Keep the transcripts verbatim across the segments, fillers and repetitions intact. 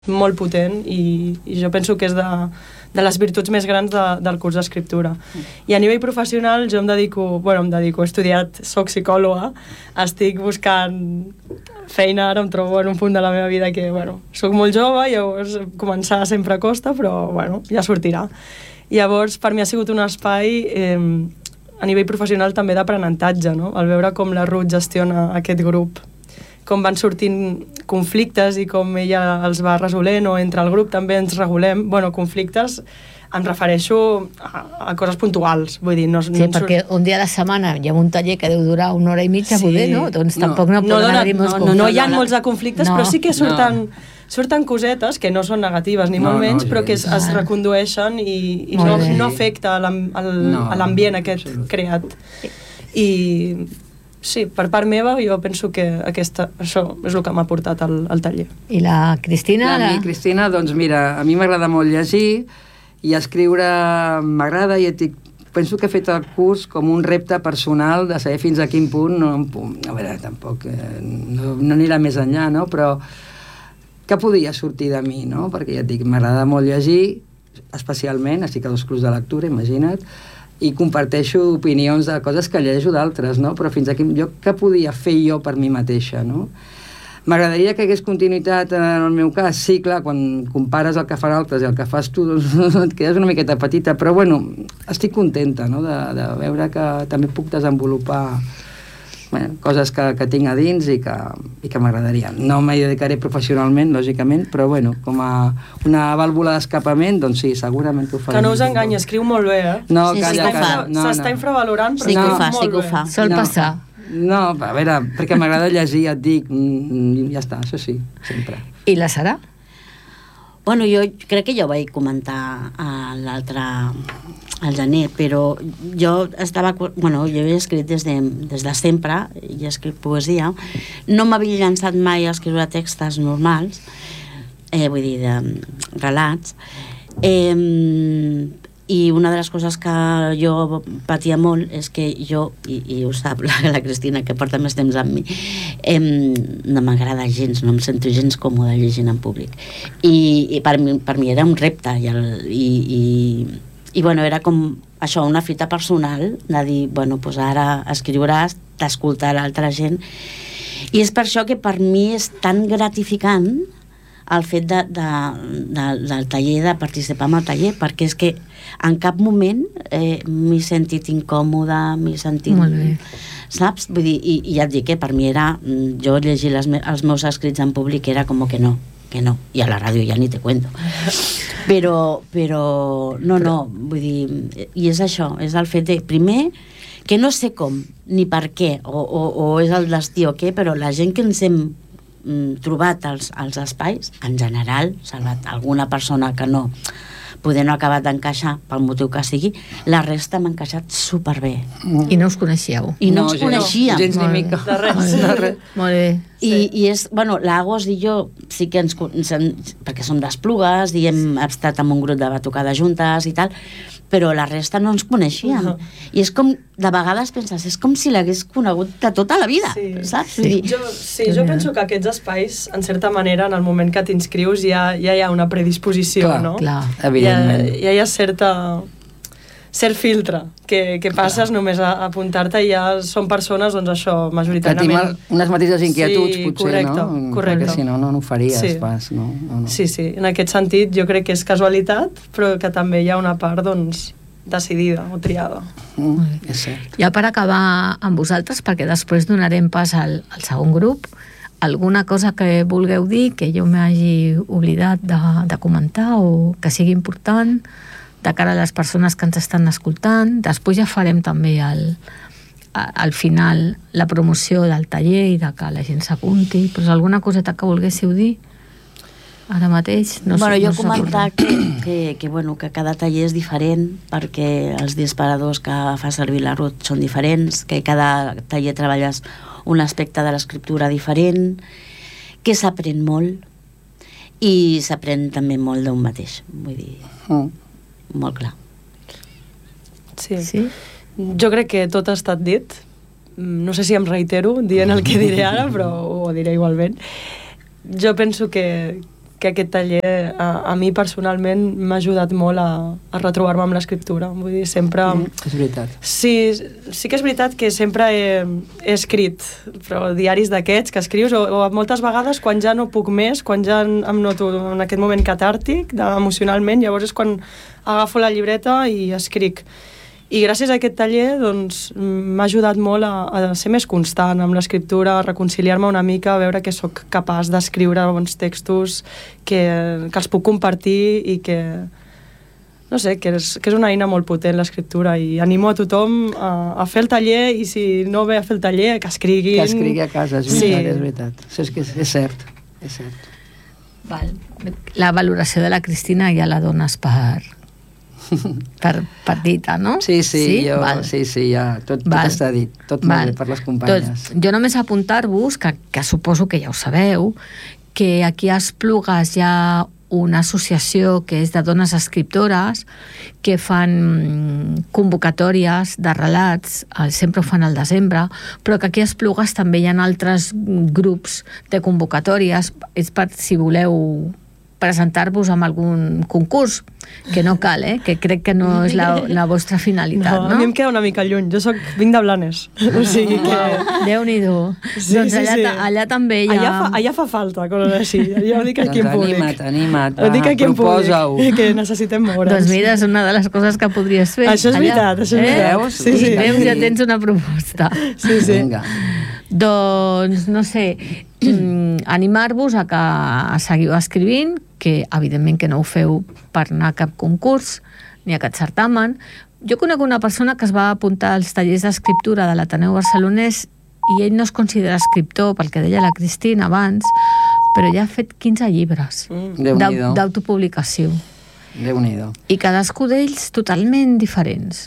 molt potent i, i jo penso que és de, de les virtuts més grans de, del curs d'escriptura. I a nivell professional jo em dedico, bueno, em dedico, he estudiat, soc psicòloga, estic buscant feina, ara em trobo en un punt de la meva vida que, bueno, soc molt jove, llavors començar sempre costa, però, bueno, ja sortirà. Llavors, per mi ha sigut un espai eh, a nivell professional també d'aprenentatge, no? Al veure com la Ruth gestiona aquest grup, com van sortint conflictes i com ella els va resolent, o entre el grup també ens regulem. Bueno, conflictes em refereixo a, a coses puntuals, vull dir... No, sí, no perquè surt... un dia a la setmana hi ha un taller que deu durar una hora i mitja, Sí. poder, no? Doncs No, tampoc no, no, poden dona- haver-hi molts no, no, no hi ha conflictes. molts de conflictes, No. però sí que surten, surten cosetes que no són negatives, ni No, molt no, menys, però que es, gens. es recondueixen i, i Molt no, bé. no afecta a l'am- al- No, a l'ambient aquest absolut. creat. I sí, per part meva jo penso que aquesta, això és el que m'ha portat al, al taller. I la Cristina? A mi, La... Cristina, doncs mira, a mi m'agrada molt llegir i escriure m'agrada i et dic, penso que he fet el curs com un repte personal de saber fins a quin punt, no, a veure, tampoc, eh, no, no anirà més enllà, no? Però que podia sortir de mi, no? Perquè ja et dic, m'agrada molt llegir, especialment, estic a dos clubs de lectura, imagina't, i comparteixo opinions de coses que llegeixo d'altres, no? Però fins aquí, jo, què podia fer jo per mi mateixa, no? M'agradaria que hagués continuïtat en el meu cas, sí, clar, quan compares el que fan altres i el que fas tu, doncs et quedes una miqueta petita, però bueno, estic contenta, no?, de, de veure que també puc desenvolupar bueno, coses que, que tinc a dins i que, i que m'agradaria. No m'hi dedicaré professionalment, lògicament, però bueno, com a una vàlvula d'escapament, doncs sí, segurament que ho faré. Que no us enganyi, escriu molt bé, eh? No, Sí, calla, sí, calla. fa. No, S'està no. infravalorant, però Sí que ho escriu fa, molt sí que ho bé. fa. Sol no, passar. No, a veure, perquè m'agrada llegir, et dic, mm, ja està, això sí, sempre. I la Sara? Bueno, jo crec que ja ho vaig comentar a l'altre, al gener, però jo estava... Bueno, jo he escrit des de, des de sempre, i he escrit poesia. No m'havia llançat mai a escriure textos normals, eh, vull dir, de relats. Eh, I una de les coses que jo patia molt és que jo, i, i ho sap la, la Cristina, que porta més temps amb mi, eh, no m'agrada gens, no em sento gens còmoda llegint en públic. I, i per, mi, per mi era un repte, i, el, i, i, i bueno, era com això, una fita personal, de dir, bueno, pues ara escriuràs, d'escoltar l'altra gent. I és per això que per mi és tan gratificant el fet de, de, de, del taller, de participar en el taller, perquè és que en cap moment eh, m'he sentit incòmoda, m'he sentit... Molt bé. Saps? Vull dir, i, i ja et dic que per mi era... Jo llegir les, me, els meus escrits en públic era com que no, que no. I a la ràdio ja ni te cuento. Però, però no, no, vull dir... I és això, és el fet de... Primer, que no sé com, ni per què, o, o, o és el destí o què, però la gent que ens hem trobat als, als espais, en general, salvat alguna persona que no poder no ha acabat d'encaixar pel motiu que sigui, la resta m'ha encaixat superbé. I no us coneixíeu? I no, No, ens gens- coneixíem. gens ni Molt bé. mica. De res. Molt bé. De res. Molt bé. I, i és, bueno, l'Agos i jo sí que ens, ens, perquè som d'Esplugues i hem estat en un grup de batucada juntes i tal, però la resta no ens coneixíem. No. I és com, de vegades penses, és com si l'hagués conegut de tota la vida, Sí. saps? Sí. Vull dir, Jo, sí, jo penso que aquests espais, en certa manera, en el moment que t'inscrius ja, ja hi ha una predisposició, Clar, no? clar. Evidentment. Ja, ja hi ha certa... cert filtre, que, que passes clar. Només a, a apuntar-te i ja són persones, doncs això, Que majoritàriament... tinc unes mateixes inquietuds, Sí, potser, correcte, no? correcte. Perquè si no, no, no ho faries Sí. pas, no? no, no. Sí, sí, en aquest sentit jo crec que és casualitat, però que també hi ha una part, doncs, decidida o triada. Mm, és cert. Ja per acabar amb vosaltres, perquè després donarem pas al, al segon grup, alguna cosa que vulgueu dir que jo m'hagi oblidat de, de comentar o que sigui important de cara a les persones que ens estan escoltant. Després ja farem també el, al final la promoció del taller i de que la gent s'apunti, però alguna coseta que volguéssiu dir ara mateix? No bueno, sé, jo no sé comentar que, que, que, bueno, que cada taller és diferent, perquè els disparadors que fa servir la Ruth són diferents, que cada taller treballes un aspecte de l'escriptura diferent, que s'aprèn molt i s'aprèn també molt d'un mateix, vull dir, Mm. molt clar. Sí. Sí? Jo crec que tot ha estat dit. No sé si em reitero dient el que diré ara, però ho diré igualment. Jo penso que, que aquest taller a, a mi personalment m'ha ajudat molt a, a retrobar-me amb l'escriptura. Vull dir, sempre... Mm, és veritat. Sí, sí que és veritat que sempre he, he escrit, però diaris d'aquests que escrius, o, o moltes vegades quan ja no puc més, quan ja em noto en aquest moment catàrtic, de, emocionalment, llavors és quan agafo la llibreta i escric. I gràcies a aquest taller doncs, m'ha ajudat molt a, a ser més constant amb l'escriptura, a reconciliar-me una mica, a veure que sóc capaç d'escriure bons textos, que, que els puc compartir i que, no sé, que és, que és una eina molt potent l'escriptura, i animo a tothom a, a fer el taller, i si no ve a fer el taller, que escriguin. Que escrigui a casa, és veritat, Sí. és veritat. Això és, que és, és cert, és cert. Val. La valoració de la Cristina ja la dones per... per, per dita, no? Sí, sí, sí? jo, Val. sí, sí, ja, tot, tot Val. està dit, tot Val. molt bé per les companyes. Doncs, jo només apuntar-vos, que, que suposo que ja ho sabeu, que aquí a Esplugues hi ha una associació que és de dones escriptores que fan convocatòries de relats, sempre ho fan al desembre, però que aquí a Esplugues també hi ha altres grups de convocatòries, és per si voleu presentar-vos amb algun concurs, que no cal, eh? Que crec que no és la, la vostra finalitat, No, no? a mi em queda una mica lluny. Jo soc, vinc de Blanes. O sigui que... Déu-n'hi-do. Sí, doncs allà, sí, sí. allà també hi ha... Allà fa, allà fa falta, coses així. Jo ho dic aquí en Doncs públic. anima't, anima't, Ho dic va, aquí en proposa-ho. públic, que necessitem moure'ns. Doncs mira, és una de les coses que podries fer. Això és allà. veritat, això és Eh? veritat. Veus? Sí, sí. Veus, ja tens una proposta. Sí, sí. Vinga. Doncs, no sé, mm, animar-vos a que a seguiu escrivint, que evidentment que no ho feu per anar a cap concurs ni a cap certamen. Jo conec una persona que es va apuntar als tallers d'escriptura de l'Ateneu Barcelonès i ell no es considera escriptor, pel que deia la Cristina abans, però ja ha fet quinze llibres Déu-n'hi-do. d'autopublicació. Déu-n'hi-do. I cadascú d'ells totalment diferents.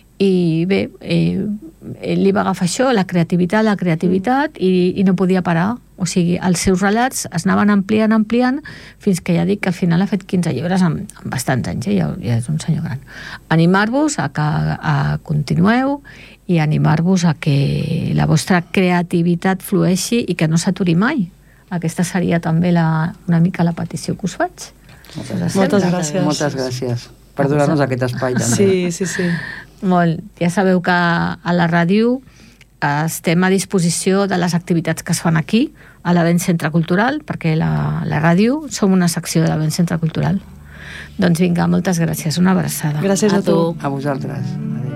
I bé, eh, ell li va agafar això, la creativitat, la creativitat, i, i no podia parar. O sigui, els seus relats es anaven ampliant, ampliant, fins que ja dic que al final ha fet quinze llibres amb, amb bastants anys, eh? ja, ja és un senyor gran. Animar-vos a que a continueu i animar-vos a que la vostra creativitat flueixi i que no s'aturi mai. Aquesta seria també la, una mica la petició que us faig. Moltes, Moltes gràcies. Moltes gràcies per donar-nos aquest espai també. Sí, sí, sí. Molt. Ja sabeu que a la ràdio estem a disposició de les activitats que es fan aquí, a l'Avent Centre Cultural, perquè la, la ràdio som una secció de l'Avent Centre Cultural. Doncs vinga, moltes gràcies. Una abraçada. Gràcies a, A tu. tu. A vosaltres.